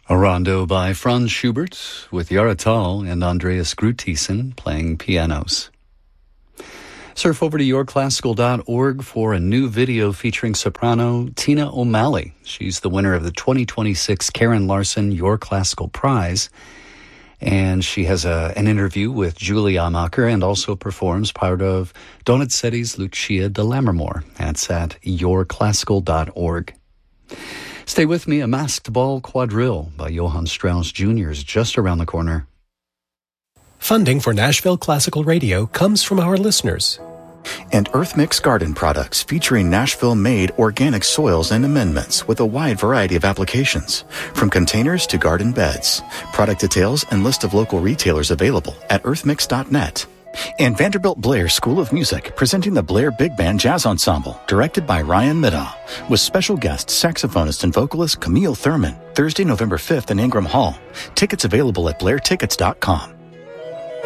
A rondo by Franz Schubert with Yara Tal and Andreas Grutisen playing pianos. Surf over to yourclassical.org for a new video featuring soprano Tina O'Malley. She's the winner of the 2026 Karen Larson Your Classical Prize. And she has an interview with Julie Amacher and also performs part of Donizetti's Lucia de Lammermoor. That's at yourclassical.org. Stay with me. A Masked Ball Quadrille by Johann Strauss Jr. is just around the corner. Funding for Nashville Classical Radio comes from our listeners. And EarthMix Garden products featuring Nashville-made organic soils and amendments with a wide variety of applications, from containers to garden beds. Product details and list of local retailers available at earthmix.net. And Vanderbilt Blair School of Music presenting the Blair Big Band Jazz Ensemble, directed by Ryan Middaugh, with special guest saxophonist and vocalist Camille Thurman, Thursday, November 5th in Ingram Hall. Tickets available at blairtickets.com.